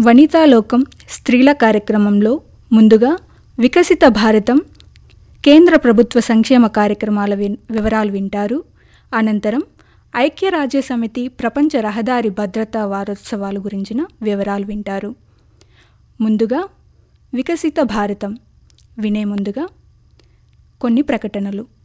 వనితాలోకం స్త్రీల కార్యక్రమంలో ముందుగా వికసిత భారతం కేంద్ర ప్రభుత్వ సంక్షేమ కార్యక్రమాల వివరాలు వింటారు. అనంతరం ఐక్యరాజ్యసమితి ప్రపంచ రహదారి భద్రతా వారోత్సవాల గురించిన వివరాలు వింటారు. ముందుగా వికసిత భారతం వినే ముందుగా కొన్ని ప్రకటనలు.